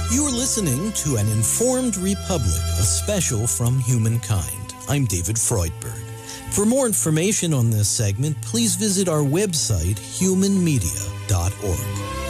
You're listening to An Informed Republic, a special from Humankind. I'm David Freudberg. For more information on this segment, please visit our website, humanmedia.org.